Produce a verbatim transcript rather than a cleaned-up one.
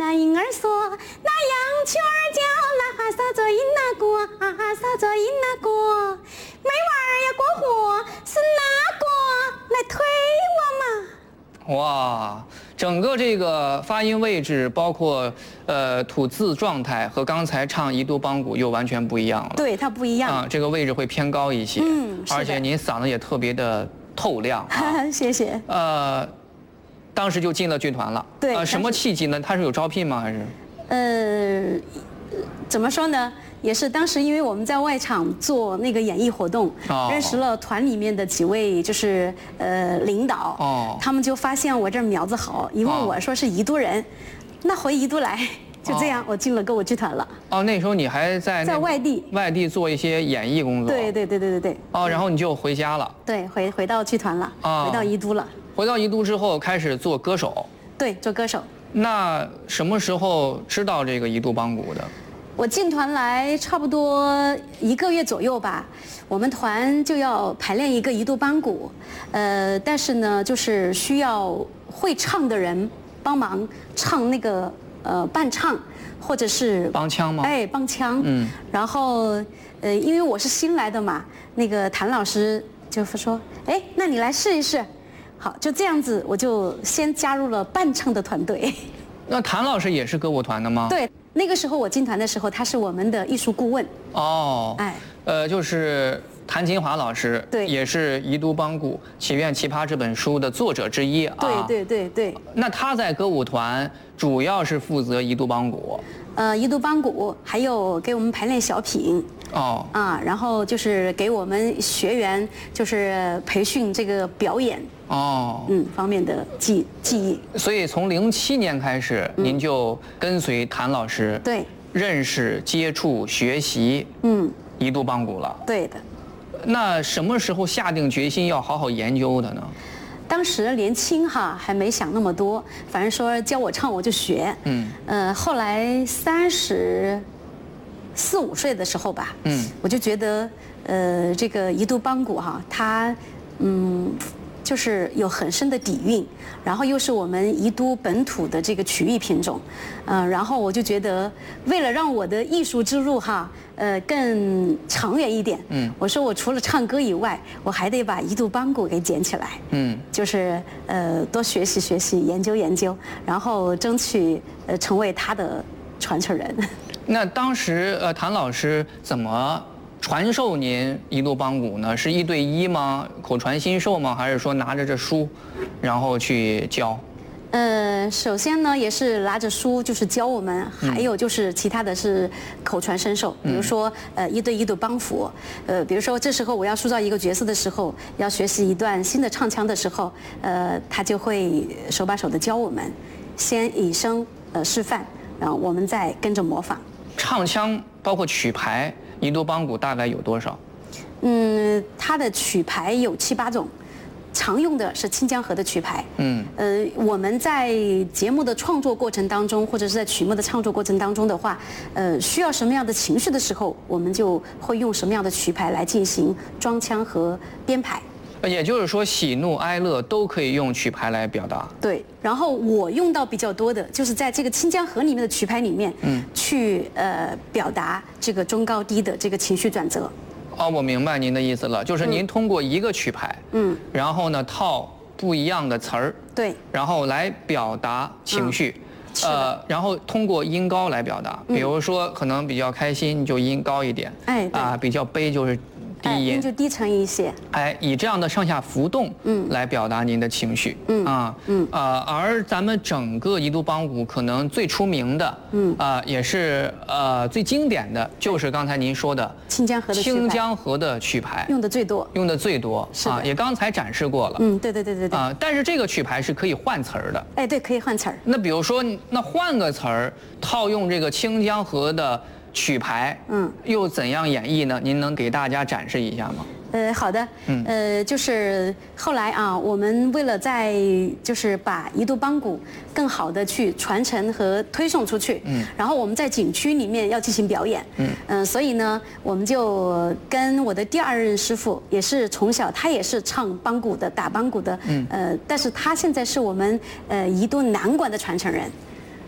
婴儿说，那羊群儿叫啦，撒着银那过，啊撒着银那过，没娃儿呀过活，是哪个来推我嘛？ 哇，整个这个发音位置，包括呃吐字状态，和刚才唱宜都邦鼓又完全不一样了。 对，它不一样啊，这个位置会偏高一些。 嗯， 而且您嗓子也特别的透亮。啊、 谢谢。 呃，当时就进了剧团了。 对。 呃，什么契机呢？他是有招聘吗？还是？ 呃，怎么说呢？也是当时因为我们在外场做那个演艺活动，哦、认识了团里面的几位就是呃领导，哦、他们就发现我这苗子好，一问我说是宜都人，哦、那回宜都来，就这样我进了歌舞剧团了。 哦，那时候你还在在外地外地做一些演艺工作。 对对对对对对。 哦，然后你就回家了。 对，回回到剧团了，哦、回到宜都了。 回到宜都之后开始做歌手。 对，做歌手。 那什么时候知道这个宜都邦鼓的？ 我进团来差不多一个月左右吧，我们团就要排练一个宜都邦鼓，呃，但是呢，就是需要会唱的人帮忙唱那个呃伴唱，或者是帮腔吗？ 哎，帮腔。嗯。然后呃，因为我是新来的嘛，那个谭老师就说，哎，那你来试一试。好，就这样子，我就先加入了伴唱的团队。 那谭老师也是歌舞团的吗？ 对。那个时候我进团的时候，他是我们的艺术顾问。 哦，哎，呃，就是谭金华老师， 对， 也是宜都邦鼓祈愿奇葩这本书的作者之一啊。 对对对对。 那他在歌舞团主要是负责宜都邦鼓。 呃，宜都邦鼓还有给我们排练小品。 哦。 啊，然后就是给我们学员就是培训这个表演。 哦， 嗯，方面的技技艺。 所以从零七年开始，嗯、您就跟随谭老师对认识、接触、学习嗯宜都邦鼓了。 对的。 那什么时候下定决心要好好研究的呢？ 当时年轻哈，还没想那么多，反正说教我唱我就学。嗯。呃，后来三十四五岁的时候吧，嗯，我就觉得呃这个宜都邦鼓哈，它嗯。就是有很深的底蕴，然后又是我们宜都本土的这个曲艺品种，嗯、呃，然后我就觉得，为了让我的艺术之路哈，呃，更长远一点，嗯，我说我除了唱歌以外，我还得把宜都邦鼓给捡起来，嗯，就是呃多学习学习，研究研究，然后争取呃成为他的传承人。 那当时呃谭老师怎么传授您宜都邦鼓呢？是一对一吗？口传心授吗？还是说拿着这书，然后去教？ 呃，首先呢，也是拿着书就是教我们，还有就是其他的是口传身授，比如说呃一对一的帮扶，呃，比如说这时候我要塑造一个角色的时候，要学习一段新的唱腔的时候，呃，他就会手把手的教我们，先以声呃示范，然后我们再跟着模仿。 唱腔包括曲牌。宜都邦鼓大概有多少？ 嗯，它的曲牌有七八种，常用的是清江河的曲牌。嗯，呃，我们在节目的创作过程当中，或者是在曲目的创作过程当中的话，呃，需要什么样的情绪的时候，我们就会用什么样的曲牌来进行装腔和编排。 也就是说，喜怒哀乐都可以用曲牌来表达。 对，然后我用到比较多的就是在这个清江河里面的曲牌里面，嗯，去呃表达这个中高低的这个情绪转折。 哦，我明白您的意思了，就是您通过一个曲牌，嗯，然后呢套不一样的词儿， 对， 然后来表达情绪。嗯、呃，然后通过音高来表达，比如说可能比较开心就音高一点，哎，啊，比较悲就是低音， 音就低沉一些。 哎，以这样的上下浮动，嗯，来表达您的情绪，嗯啊，嗯啊，而咱们整个宜都邦鼓可能最出名的，嗯啊，也是呃最经典的，就是刚才您说的清江河的清江河的曲牌， 用的最多， 用的最多，啊，也刚才展示过了， 嗯，对对对对对， 啊，但是这个曲牌是可以换词儿的， 哎，对，可以换词儿。 那比如说，那换个词儿，套用这个清江河的曲牌，嗯，又怎样演绎呢？您能给大家展示一下吗？ 呃，好的，嗯，呃，就是后来啊，我们为了在就是把宜都邦鼓更好的去传承和推送出去，嗯，然后我们在景区里面要进行表演，嗯，嗯、呃，所以呢，我们就跟我的第二任师傅，也是从小他也是唱邦鼓的，打邦鼓的，嗯，呃，但是他现在是我们呃宜都南管的传承人。